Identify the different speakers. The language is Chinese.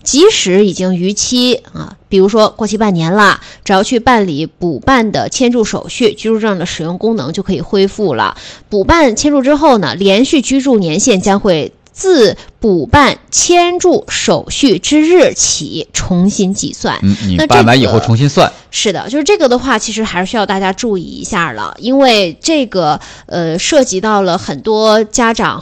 Speaker 1: 即使已经逾期啊，比如说过期半年了，只要去办理补办的签注手续，居住证的使用功能就可以恢复了。补办签注之后呢，连续居住年限将会自补办签注手续之日起重新计算。
Speaker 2: 你办完以后重新算。
Speaker 1: 是的，就是这个的话，其实还是需要大家注意一下了，因为这个涉及到了很多家长